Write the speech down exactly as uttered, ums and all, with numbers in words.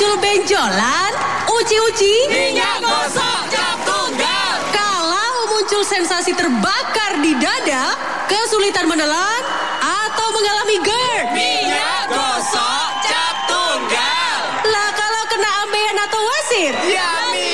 muncul benjolan, uci-uci, minyak gosok cap tunggal. Kalau muncul sensasi terbakar di dada, kesulitan menelan, atau mengalami GERD, minyak gosok cap tunggal. Lah kalau kena ambeien atau wasir, ya minyak